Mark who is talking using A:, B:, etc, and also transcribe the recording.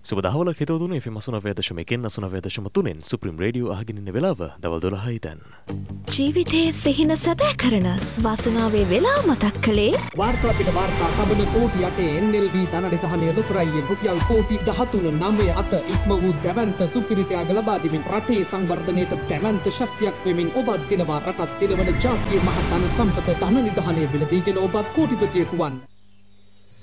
A: සුබ දහවලක් හිතවතුන FM 89.1 89.3 supreme radio අහගෙන ඉන්න වෙලාව දවල් 12යි දැන්.
B: ජීවිතයේ සිහින සැබෑ කරන වාසනාවේ වෙලාව මතක් කළේ
C: වාර්තා පිට වාර්තා කබන කෝටි 8 NLB ධනනිධානයේ ලොතරැයියේ රුපියල් කෝටි 13.98 ඉක්ම වූ දැවැන්ත සුපිරිතයාග ලබා දෙමින් රටේ සංවර්ධනයට දැවැන්ත ශක්තියක් වෙමින් ඔබත් දිනවා රටත් දිනවන ජාතියේ මහත්ම සම්පත ධනනිධානයේ මිලදීගෙන ඔබත් කෝටිපතියෙකු වන්.